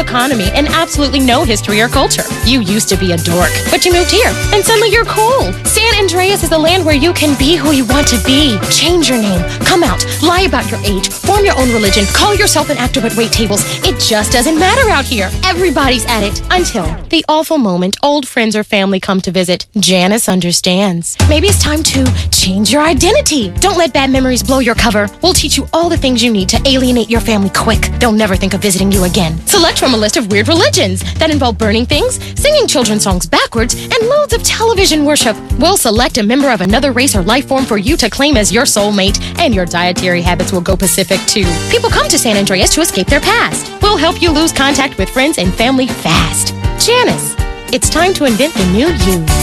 economy and absolutely no history or culture. You used to be a dork, but you moved here, and suddenly you're cool. San Andreas is the land where you can be who you want to be. Change your name, come out, lie about your age, form your own religion, call yourself an actor but wait tables. It just doesn't matter out here. Everybody's at it. Until the awful moment old friends or family come to visit. Janice understands. Maybe it's time to change your identity. Don't let bad memories blow your cover. We'll teach you all the things you need to alienate your family quick. They'll never think of visiting you again. Select from a list of weird religions that involve burning things, singing children's songs backwards, and loads of television worship. We'll select a member of another race or life form for you to claim as your soulmate, and your dietary habits will go Pacific too. People come to San Andreas to escape their past. We'll help you lose contact with friends and family fast. Janice, it's time to invent the new you.